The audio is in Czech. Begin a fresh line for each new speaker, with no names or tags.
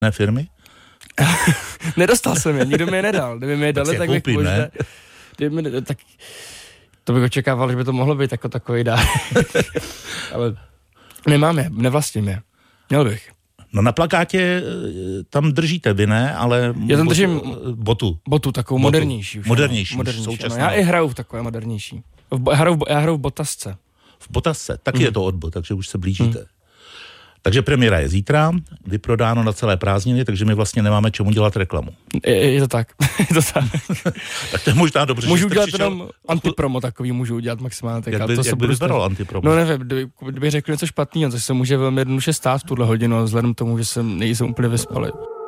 firmy?
Nedostal jsem je, nikdo mi je nedal. Kdyby mi je dali, tak bych
koupím,
možná... Tak to bych očekával, že by to mohlo být jako takový dár. Ale nemám je, nevlastním je. Měl bych.
No na plakátě tam držíte vy, ne? Ale
já tam držím
botu,
takovou modernější. Už,
modernější
současnou. Já i hraju v takové modernější. Já hraju v Botasce.
V Botasce, taky je to odbot, takže už se blížíte. Takže premiéra je zítra, vyprodáno na celé prázdniny, takže my vlastně nemáme čemu dělat reklamu.
Je to tak.
Tak to je možná dobře,
můžu udělat jenom antipromo takový, můžu udělat maximálně.
Jak by vypadalo antipromo?
No nevím, kdyby řekl něco špatného, což se může velmi jednoduše stát v tuhle hodinu, vzhledem tomu, že nejsem úplně vyspalý.